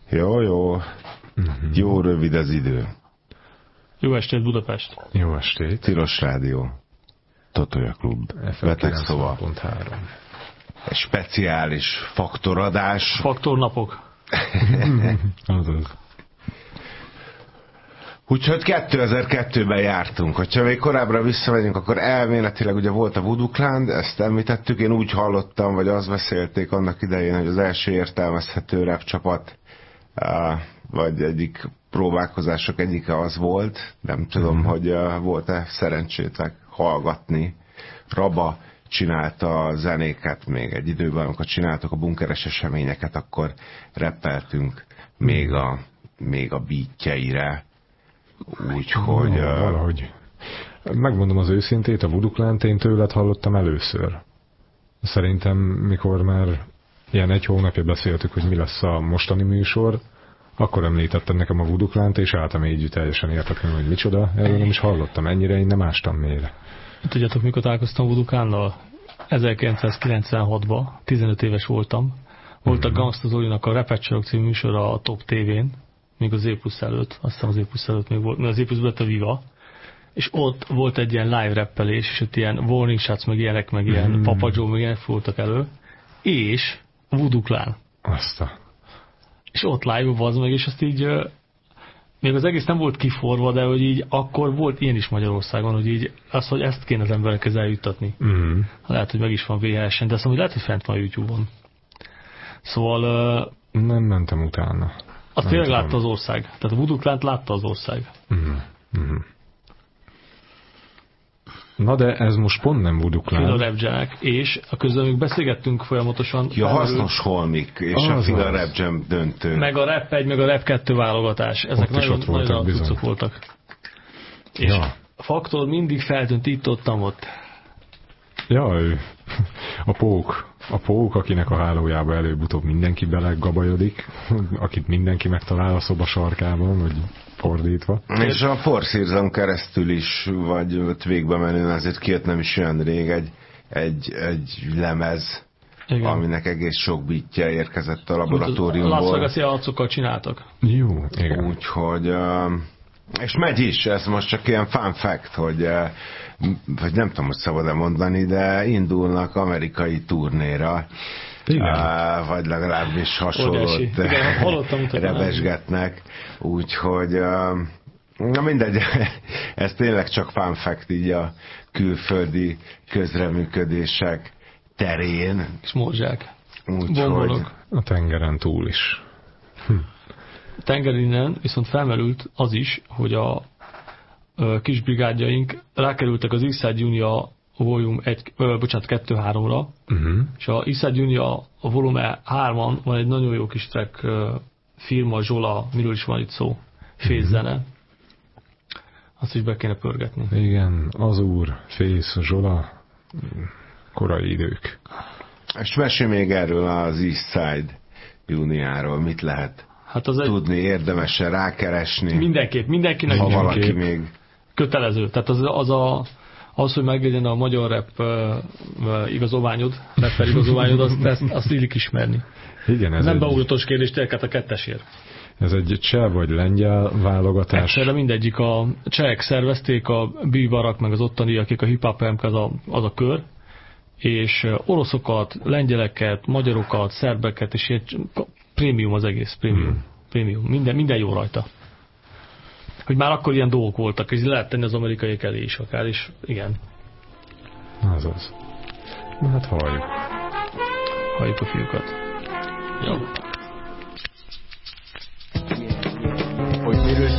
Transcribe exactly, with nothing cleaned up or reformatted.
Jó, jó. Uh-huh. Jó rövid az idő. Jó estét, Budapest. Jó estét. Tilos Rádió. Totolja Klub. Betegszoba. Egy speciális faktoradás. Faktornapok. Azaz. Úgyhogy kétezer-kettőben jártunk. Ha még korábbra visszamegyünk, akkor elméletileg ugye volt a Voodoo Clan, ezt említettük. Én úgy hallottam, vagy azt beszélték annak idején, hogy az első értelmezhető rap csapat, vagy egyik próbálkozások egyike az volt. Nem tudom, mm. hogy volt-e szerencsétek hallgatni. Raba csinálta a zenéket még egy időben, amikor csináltak a bunkeres eseményeket, akkor rappeltünk még a, még a beatjeire. Úgyhogy... No, uh... valahogy. Megmondom az őszintét, a Voodoo Clant én tőled hallottam először. Szerintem, mikor már ilyen egy hónapja beszéltük, hogy mi lesz a mostani műsor, akkor említetted nekem a Voodoo Clant, és álltam így teljesen értetlenül, hogy micsoda. Erről nem is hallottam. Ennyire én nem ástam mélyre. Tudjátok, mikor találkoztam Voodoo Clannal? ezerkilencszázkilencvenhatban, tizenöt éves voltam. Volt mm-hmm. a Gangsta Zolinak a Repetcsarok című műsora a Top tévén, még az E-Plus előtt, azt hiszem az E-Plus előtt még volt, mert az E-Plus lett a Viva, és ott volt egy ilyen live rappelés, és ott ilyen Warning Shots, meg ilyenek, meg ilyen mm. Papa Joe, meg ilyenek fordultak elő, és Voodoo Clan. Azt a... És ott live vazd meg, és azt így, még az egész nem volt kiforva, de hogy így akkor volt ilyen is Magyarországon, hogy így az, hogy ezt kéne az emberekhez eljuttatni. Mm. Lehet, hogy meg is van vé há es-en, de azt mondom, hogy lehet, hogy fent van a YouTube-on. Szóval... Nem mentem utána. Azt tényleg látta az ország. Tehát a Voodoo Clant látta az ország. Mm. Mm. Na de ez most pont nem Voodoo Clan. Fila Rap Jam-ek, és a közben még beszélgettünk folyamatosan. Ja, hasznos holmik, és az a Fila Rap Jam döntő. Meg a Rap egy, meg a Rap kettő válogatás. Ezek ott nagyon, voltak, nagyon tucok voltak. Ja. És a Faktor mindig feltűnt itt-ottam ott. Ja, ő. A pók. A pók, akinek a hálójába előbb-utóbb mindenki belegabajodik, akit mindenki megtalál a szoba sarkában, vagy fordítva. És a Four Seasons keresztül is, vagy végbe menően azért kijött nem is olyan rég egy, egy, egy lemez, igen. Aminek egész sok beatje érkezett a laboratóriumból. A Las Vegas-i arcokkal csináltak. Jó, igen. Úgyhogy... És megy is, ez most csak ilyen fun fact, hogy, hogy nem tudom, hogy szabad-e mondani, de indulnak amerikai turnéra. Uh, vagy legalábbis hasonlót rebesgetnek. Úgyhogy uh, na mindegy, ez tényleg csak fun fact így a külföldi közreműködések terén. És morzsák. Úgyhogy a tengeren túl is. Hm. Tengerinnen viszont felmerült az is, hogy a, a kis brigádjaink rákerültek az Eastside Junior Volume egy, ö, bocsánat, kettő háromra, uh-huh. és a Eastside Junior a Volume hárman van egy nagyon jó kis track, firma, Zsola, miről is van itt szó, fészzene. Uh-huh. Azt is be kéne pörgetni. Igen, az úr, Fész, Zsola, korai idők. És mesélj még erről az Eastside Juniorról, mit lehet hát az tudni, egy... érdemesen rákeresni. Mindenképp, mindenkinek ha mindenképp. valaki még kötelező. Tehát az, az a az, hogy meglegyen a magyar rap uh, uh, igazolványod, rapper igazolványod, azt, azt, azt illik ismerni. Igen, ez nem egy... beugratós kérdés, tényleg a kettesért. Ez egy cseh vagy lengyel válogatás. Egyszerre mindegyik, a csehek szervezték, a bíbarak, meg az ottani, akik a hip-hop az a, az a kör, és oroszokat, lengyeleket, magyarokat, szerbeket, és ilyen prémium az egész, prémium. Hmm. prémium. Minden, minden jó rajta. Hogy már akkor ilyen dolgok voltak, és lehet tenni az amerikaiak elé is akár, és igen. Azaz. Na hát halljuk. Halljuk a fiúkat. Jó.